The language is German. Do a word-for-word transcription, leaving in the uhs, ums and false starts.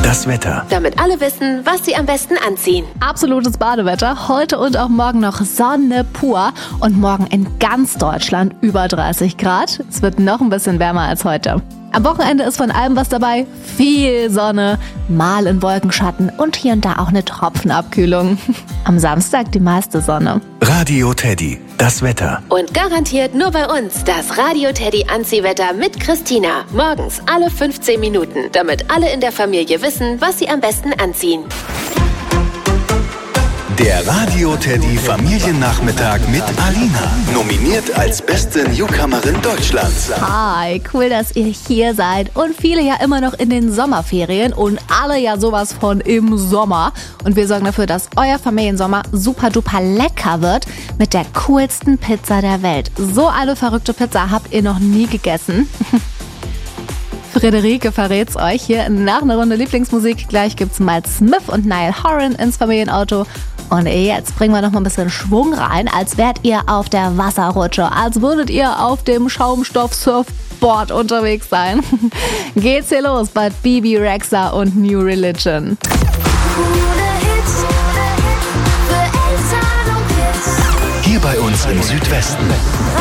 das Wetter. Damit alle wissen, was sie am besten anziehen. Absolutes Badewetter. Heute und auch morgen noch Sonne pur. Und morgen in ganz Deutschland über dreißig Grad. Es wird noch ein bisschen wärmer als heute. Am Wochenende ist von allem was dabei. Viel Sonne, mal in Wolkenschatten und hier und da auch eine Tropfenabkühlung. Am Samstag die meiste Sonne. Radio Teddy, das Wetter. Und garantiert nur bei uns das Radio Teddy Anziehwetter mit Christina. Morgens alle fünfzehn Minuten, damit alle in der Familie wissen, was sie am besten anziehen. Der Radio Teddy Familiennachmittag mit Alina. Nominiert als beste Newcomerin Deutschlands. Hi, cool, dass ihr hier seid. Und viele ja immer noch in den Sommerferien und alle ja sowas von im Sommer. Und wir sorgen dafür, dass euer Familiensommer super duper lecker wird mit der coolsten Pizza der Welt. So eine verrückte Pizza habt ihr noch nie gegessen. Friederike verrät's euch hier nach einer Runde Lieblingsmusik. Gleich gibt's mal Smith und Niall Horan ins Familienauto. Und jetzt bringen wir noch mal ein bisschen Schwung rein, als wärt ihr auf der Wasserrutsche, als würdet ihr auf dem Schaumstoff-Surfboard unterwegs sein. Geht's hier los bei Bebe Rexha und New Religion. Hier bei uns im Südwesten.